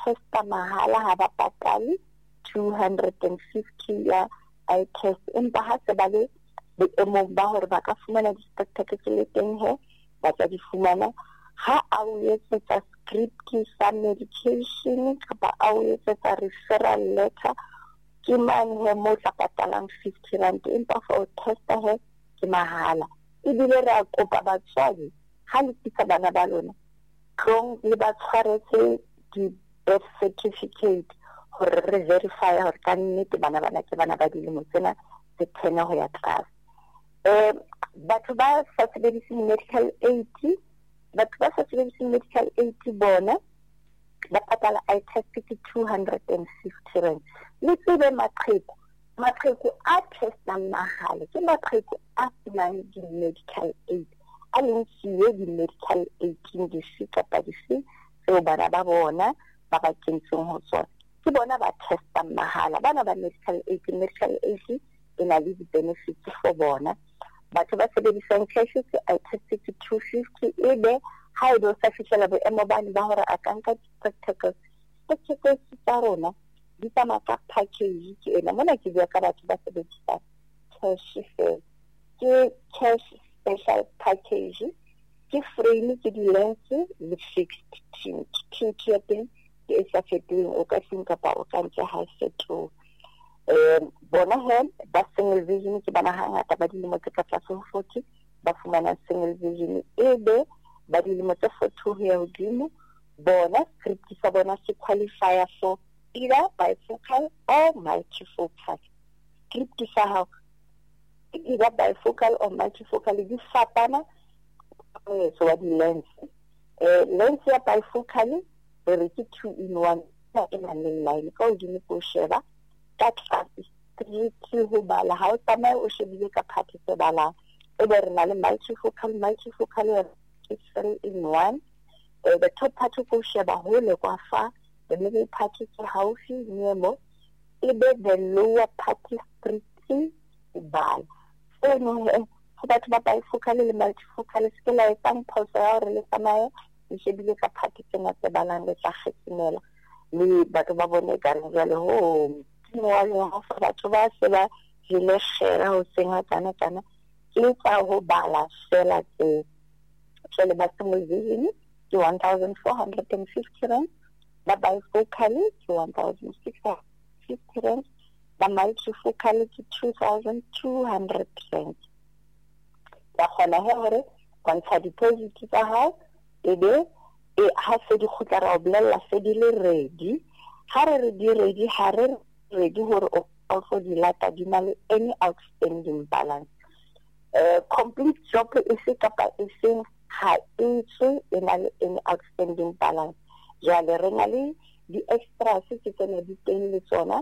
testa mahala ha ba patale 250 ya eye test, empa ha se ba le boemong ba hore ba ka fumana di-spectacles le teng he ba tla di fumana ha a o etsetsa script sa medication kapa a o etsetsa referral letter ke mane he mo tla patalang 50 rand, empa for testa he ke mahala. Ebile re a kopa batswadi ha le tlisa bana ba lona tlong le ba tshwaretse di-birth certificate hore re verify hore ka nnete bana ke bana ba dilemo tsena tse 10 ho ya tlase. Batho ba sa sebediseng medical aid bona ba patala eye test ke 250 rand. Le tsebe maqheku a testang mahala ke maqheku a senang di-medical aid, a leng siye di-medical aid dife kapa dife tseo bana ba bona ba ba kentseng ho tsona, ke bona ba testang mahala. Bana ba medical aid e na le di-benefits for bona. Batho ba sebedisang cash ke eye test ke 250, ebe ha ebe o sa fihlela boemo bane ba hore a ka nka di-spectacles tsa rona di tsamaya ka package ke ena. Mona ke bua ka batho ba sebedisang cash fair, ke cash special package, ke frame, ke di-lens le fixed tint ya teng ke e sa fetoheng, o ka seng kapa o ka ntle ha fetoha. Bona he ba single vision ke bana hangata ba dilemo tse ka tlase ho 40 ba fumana single vision, ebe ba dilemo tse 40 ho ya hodimo bona script sa bona se qualifier for either bifocal or multifocal. Script sa hao either bifocal or multifocal di fapana so wa di-lens. Lens ya bifocal re ke 2-in-1 e nang le line ka hodimo ko sheba ka tlase strictly ho bala ha o tsamaya o shebile ka phate se balang. Ebe re na le multifocal ke 3-in-1. The top part ko sheba hole kwa fa, the middle part ke haufi near mo, ebe the lower part strictly ho bala. So no ho batho ba bifocal le multifocal se la etsang pause ya hore le tsamaya le shebile ka phate tsena tse balang le tla kgetsimela le batho ba bone ka re jale ho fa batho ba se ba jile shera ho senga kana ke tsa ho bala fela tse le ba single vision ke 1,450 rand, ba bifocal ke 1,650 rand, ba multifocal ke 2,200 rand. Ya kgona hore wa ntsha deposit tsa hao ebe ha se di khutla ra o bolella se di le ready. Ha re di ready ha re ready hore o also di lata di na le any outstanding balance. Complete job e kapa e seng ha e na le any outstanding balance. Jwale re na le di-extras ke tsena di teng le tsona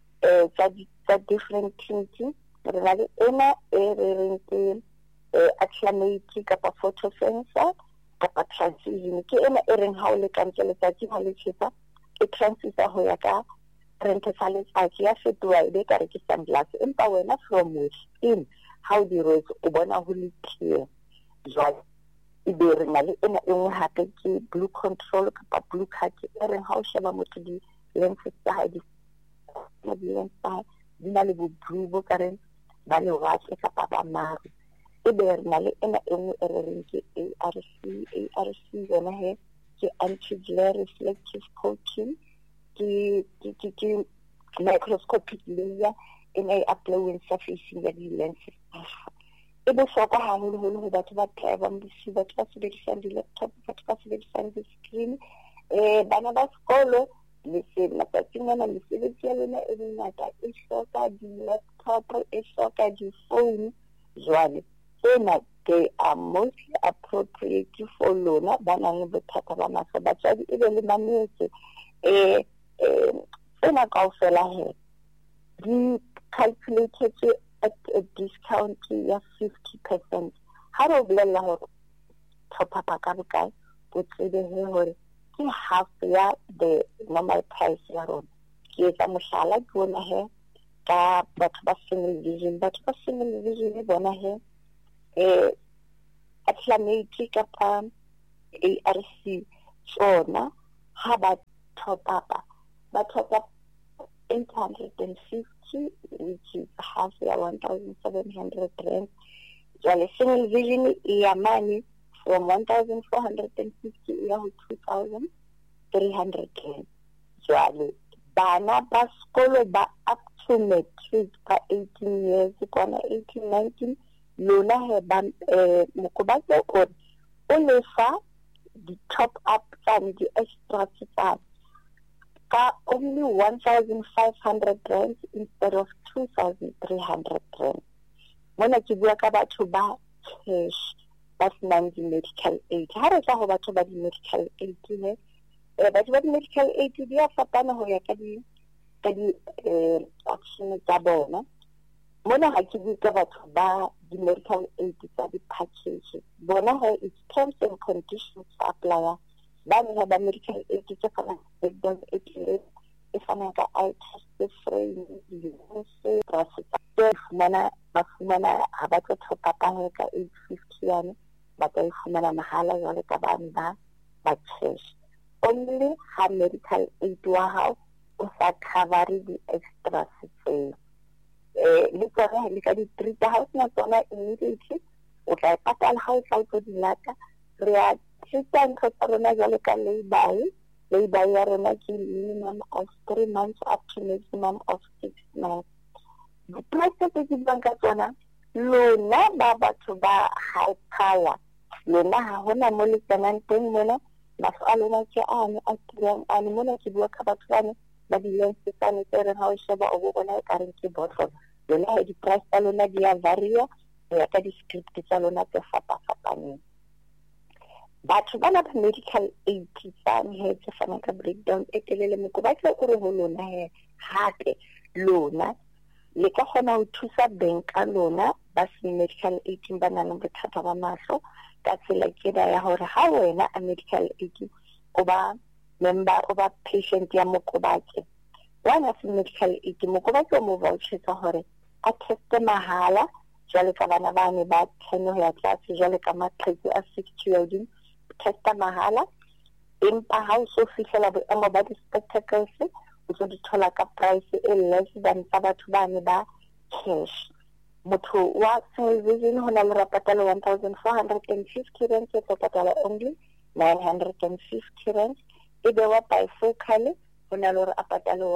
tsa different tinting. Re na le ena e re reng ke acclimate kapa photo sensor kapa transition, ke ena e reng ha o le kantle letsatsi ha le tjhesa e transita ho ya ka rente sa letsatsi ya fetoha ebe ka re ke sunglass, empa wena from within ha o di rwetse o bona ho le clear. Jwale ebe re na le ena e nngwe hape ke blue control kapa blue card e reng ha o sheba motho di lenses tsa hae di na le blue bo ka reng ba le watle kapa ba maru. Ebe re na le ena e nngwe e re reng ke ARC yona he ke anti-glare reflective coating, ke microscopic layer ena e apply surfacing ya di-lenses. E bohlokwa haholo ho batho ba drivang bosiu, batho ba sebedisang di-laptop, batho ba sebedisang di-screen, bana ba sekolo matsatsing ana mesebetsi ya lona e mengata e hloka di-laptop, e hloka di-phone. Jwale tsena they are mostly appropriate for lona ba nang le bothata ba mahlo. Batswadi e be le mametse tsena kaofela he di calculated at a discount ya 50%. Ha re bolella hore top up ka bokae o tsebe hore ke half ya the normal price ya rona. Ke etsa mohlala ke bona he ka batho ba single vision bona he acclimate kapa ARC tsona ha ba top up, but top up 850, which is half ya 1,700 rand. Jwale single vision ya money from 1,450 to 2,300 rand. Jwale bana ba skolo ba up to matric ka 18 years, kona 18, 19, lona he ba Mokobakle o lefa the top up and the extra tsana ka only 1,500 rand instead of 2,300 rand. Mona ke bua ka batho ba cash ba senang di-medical aid. Ha re tla ho batho ba di-medical aid batho ba di-medical aid di a fapana ho ya ka di option tsa bona. Mona ha ke bue ka batho ba di-medical aid tsa di-package. Bona ha it's terms and conditions tsa applier. Ba ne ba medical aid tse fanang breakdown e fanang ka eye test free se ba fumana ha ba tlo top up ka 850 yana ba ka fumana mahala jwale ka bana ba cash. Only ha medical aid wa hao o sa cover di extra tse le tsona le ka di 3,000 tsona immediately o tla patala ha o tla go di lata re a tsitsa ntho tsa rona jwale ka lay-by ya rona ke minimum of 3 months up to maximum of 6 months. Di-price tse di buang ka tsona lona ba batho ba high power lona ha hona mo le tsenang teng mona maso a lona ke ane a tirang ane mona ke bua ka batho bane ba dileng setsane tse reng ha o sheba o bona e ka reng ke bottle lona ha di-price tsa lona di a varia ho ya ka di-script tsa lona tse fapafapaneng. Batho ba na ba medical aid tsane he tse fanang ka breakdown e telele Mokobakle o re ho lona he hape lona le ka kgona ho thusa bank ka lona ba se medical aid ba nang le bothata ba mahlo ka tsela ke da ya hore ha wena a medical aid o ba member o ba patient ya Mokobakle wana se medical aid Mokobakle mo voucher hore a teste mahala jwale ka bana ba ne ba tseno ya tlase jwale ka maqheku a 60 years old testa mahala empa ha o so fihlela boemo ba di-spectacles o tlo di thola ka price e less than tsa batho ba ne ba cash. Motho wa single vision ho na le rapatalo 1,450 rand ke patala only 950 rand e be wa bifocal ho na le rapatalo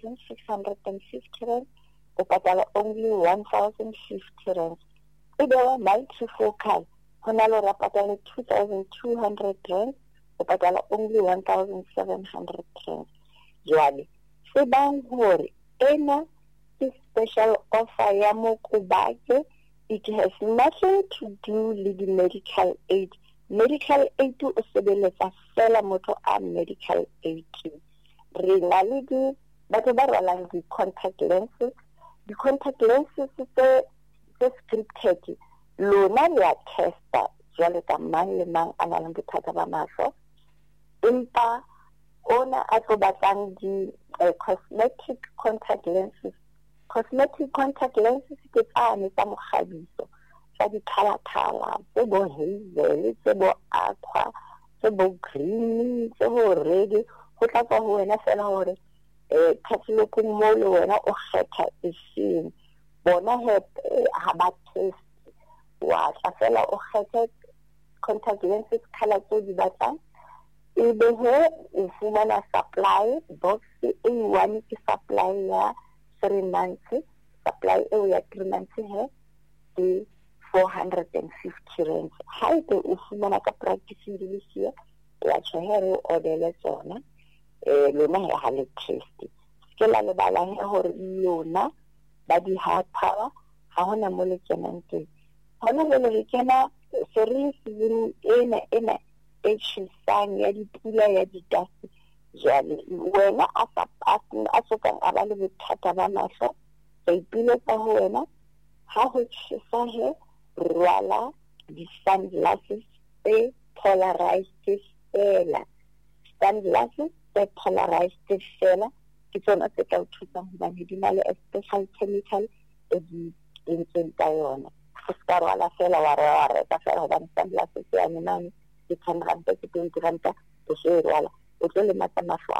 1,650 rand o patala only 1,050 rand e be wa multifocal ho na le rapatalo 2,200 rand o patala only 1,700 rand. Jwale se bang hore ena ke special offer ya Mokobakle. It has nothing to do with the medical aid. Medical aid o sebeletsa fela motho a medical aid. Re na le di batho ba rwalang di contact lenses. Di contact lenses tse scripted lona ya testa jwale ka mang le mang a nang le bothata ba mahlo empa ona a tlo batlang di cosmetic contact lenses. Cosmetic contact lenses ke tsane tsa mokgabiso tsa di-color tse bo hazel tse bo aqua tse bo green tse bo red go tla tswa ho wena fela hore catalogong mo le wena o kgetha eseng bona ha ba test wa tla fela o kgetha contact lenses color tse di batlang ebe he o fumana supply box e one ke supply ya 3 months supply e ya 3 months he di 450 rand ha ite o fumana ka practice di lisiya ya tshwere o order tsona lona ya ha le test ke la le bala he hore lona ba di high power ha hona mo le kenang teng hona le kena series ena e tshitsang ya dipula ya ditase jwale wena a sokang a ba le bothata ba mahlo ba ipiletsa ho wena ha ho tshisa he rwala di-sunglasses tse polarized fela sunglasses tse polarized fela ke tsona tse ka o thusang hobane di na le a special chemical e di entseng ka yona o ska rwala fela wa reka fela hobane sunglasses ya nane di 10 rand ke 20 rand o se rwala o tlo le matla mahlo